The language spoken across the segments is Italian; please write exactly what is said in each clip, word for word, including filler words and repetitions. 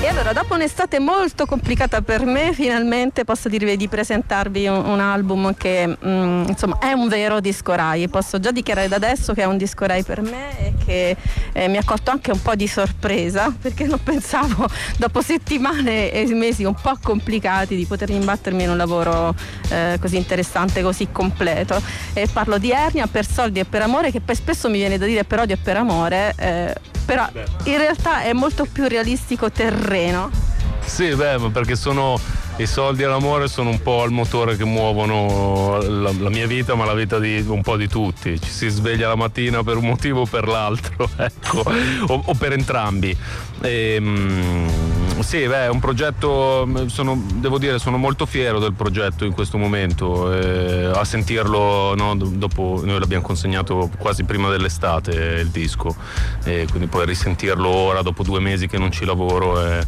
E allora, dopo un'estate molto complicata per me, finalmente posso dirvi di presentarvi un, un album che mh, insomma è un vero disco Rai. Posso già dichiarare da adesso che è un disco Rai per me e che eh, mi ha colto anche un po' di sorpresa, perché non pensavo, dopo settimane e mesi un po' complicati, di poter imbattermi in un lavoro eh, così interessante, così completo. E parlo di Ernia, per soldi e per amore, che poi spesso mi viene da dire per odio e per amore, eh, però in realtà è molto più realistico terreno. Sì, beh, ma perché sono i soldi e l'amore sono un po' il motore che muovono la, la mia vita, ma la vita di un po' di tutti. Ci si sveglia la mattina per un motivo o per l'altro, ecco, o, o per entrambi. E, mh, sì, beh, è un progetto, sono, devo dire, sono molto fiero del progetto in questo momento. E a sentirlo, no, dopo, noi l'abbiamo consegnato quasi prima dell'estate il disco, e quindi poi risentirlo ora dopo due mesi che non ci lavoro è,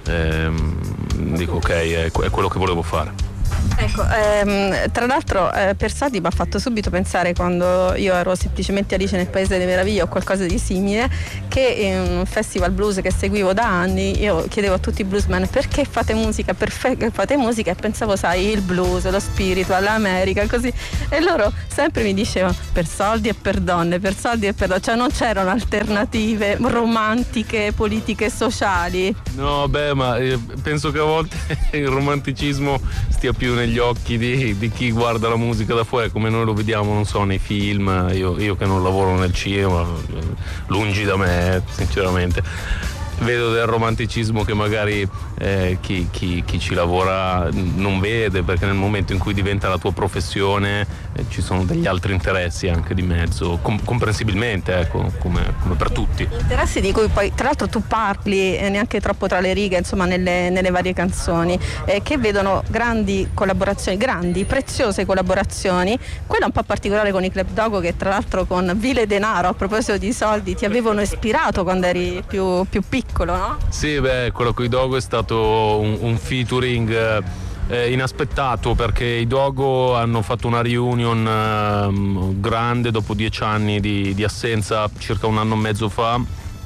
Ehm, dico ok, è, è quello che volevo fare. Ecco, ehm, tra l'altro eh, Persadi mi ha fatto subito pensare, quando io ero semplicemente Alice nel Paese delle Meraviglie o qualcosa di simile, che in un festival blues che seguivo da anni io chiedevo a tutti i bluesmen perché fate musica, perché fate musica, e pensavo, sai, il blues, lo spiritual, l'America, così, e loro sempre mi dicevano per soldi e per donne, per soldi e per donne, cioè non c'erano alternative romantiche, politiche e sociali. No, beh, ma eh, penso che a volte il romanticismo stia più negli occhi di, di chi guarda la musica da fuori, come noi lo vediamo, non so, nei film. Io, io che non lavoro nel cinema, lungi da me, sinceramente. Vedo del romanticismo che magari eh, chi, chi, chi ci lavora non vede, perché nel momento in cui diventa la tua professione eh, ci sono degli altri interessi anche di mezzo, com- comprensibilmente, ecco, come, come per tutti. Interessi di cui poi tra l'altro tu parli eh, neanche troppo tra le righe, insomma, nelle, nelle varie canzoni, eh, che vedono grandi collaborazioni, grandi, preziose collaborazioni, quella un po' particolare con i Club Dogo, che tra l'altro con Vile Denaro, a proposito di soldi, ti avevano ispirato quando eri più, più piccolo. No? Sì, beh, quello con i Dogo è stato un, un featuring eh, inaspettato, perché i Dogo hanno fatto una reunion eh, grande dopo dieci anni di, di assenza, circa un anno e mezzo fa,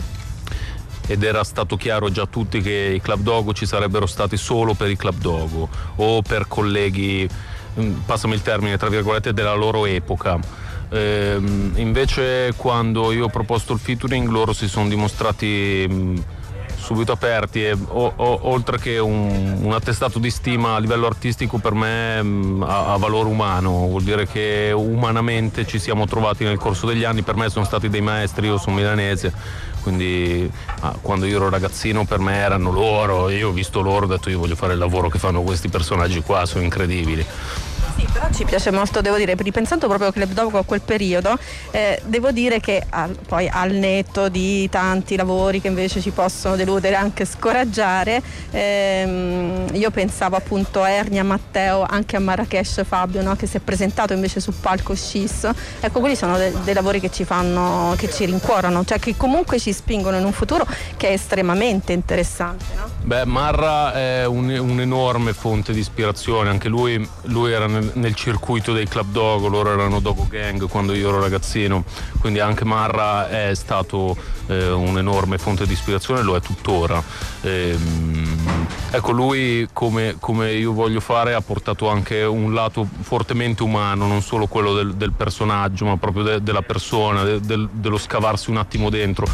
ed era stato chiaro già a tutti che i Club Dogo ci sarebbero stati solo per i Club Dogo o per colleghi, passami il termine, tra virgolette, della loro epoca. Eh, invece quando io ho proposto il featuring, loro si sono dimostrati mh, subito aperti, e o, o, oltre che un, un attestato di stima a livello artistico, per me mh, ha, ha valore umano, vuol dire che umanamente ci siamo trovati nel corso degli anni. Per me sono stati dei maestri, io sono milanese, quindi ah, quando io ero ragazzino per me erano loro, io ho visto loro, ho detto io voglio fare il lavoro che fanno questi personaggi qua, sono incredibili. Sì, però ci piace molto, devo dire, ripensando proprio a Club Dogo a quel periodo, eh, devo dire che al, poi al netto di tanti lavori che invece ci possono deludere, anche scoraggiare, ehm, io pensavo appunto a Ernia, Matteo, anche a Marrakesh Fabio, no? Che si è presentato invece sul palco Scis. Ecco, quelli sono de- dei lavori che ci fanno, che ci rincuorano, cioè che comunque ci spingono in un futuro che è estremamente interessante, no? Beh, Marra è un, un'enorme fonte di ispirazione, anche lui, lui era nel, nel circuito dei Club Dogo, loro erano Dogo Gang quando io ero ragazzino, quindi anche Marra è stato eh, un'enorme fonte di ispirazione, lo è tuttora. Ehm, ecco, lui, come, come io voglio fare, ha portato anche un lato fortemente umano, non solo quello del, del personaggio, ma proprio de, della persona, de, del, dello scavarsi un attimo dentro.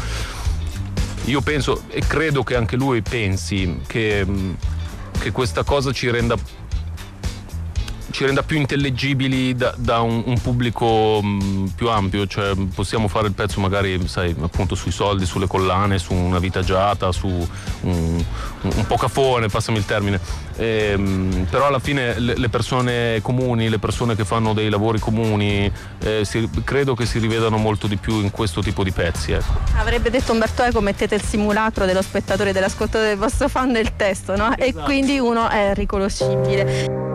Io penso, e credo che anche lui pensi, che, che questa cosa ci renda ci renda più intellegibili da, da un, un pubblico mh, più ampio, cioè possiamo fare il pezzo magari, sai, appunto sui soldi, sulle collane, su una vita agiata, su un, un, un po' cafone, passami il termine, e, mh, però alla fine le, le persone comuni, le persone che fanno dei lavori comuni, eh, si, credo che si rivedano molto di più in questo tipo di pezzi, ecco. Avrebbe detto Umberto Eco: mettete il simulacro dello spettatore e dell'ascoltatore del vostro fan nel testo, no? Esatto. E quindi uno è riconoscibile.